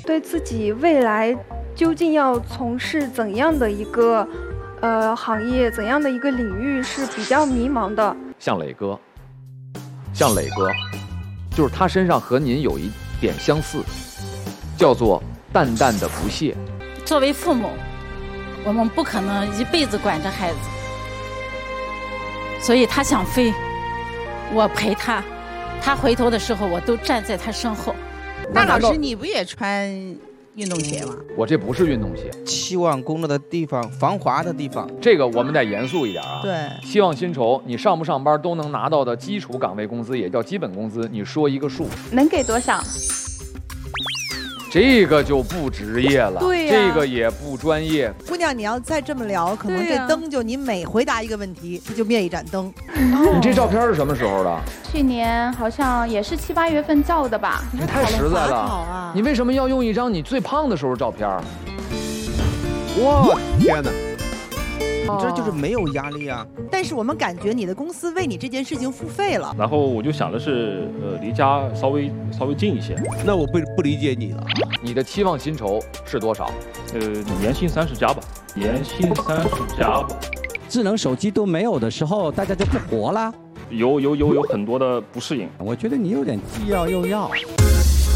对自己未来究竟要从事怎样的一个行业，怎样的一个领域是比较迷茫的。 像磊哥，就是他身上和您有一点相似，叫做淡淡的不屑。 作为父母，我们不可能一辈子管着孩子，所以他想飞，我陪他，他回头的时候我都站在他身后。 那老师，你不也穿运动鞋吗？ 我这不是运动鞋。 期望工作的地方，防滑的地方， 这个我们得严肃一点啊。 对， 希望薪酬你上不上班都能拿到的基础岗位工资，也叫基本工资，你说一个数。 能给多少？ 这个就不职业了， 对呀， 这个也不专业。 姑娘，你要再这么聊，可能这灯就你每回答一个问题，就灭一盏灯。 你这照片是什么时候的？ 去年好像也是7、8月份照的吧。 你太实在了， 啊！ 你为什么要用一张你最胖的时候的照片？ 哇，天哪！你这就是没有压力啊。 但是我们感觉你的公司为你这件事情付费了。 然后我就想的是，离家稍微近一些。 那我不理解你了。 你的期望薪酬是多少？ 年薪30+吧，年薪30+吧。 智能手机都没有的时候，大家就不活了。 有很多的不适应。 我觉得你有点既要又要。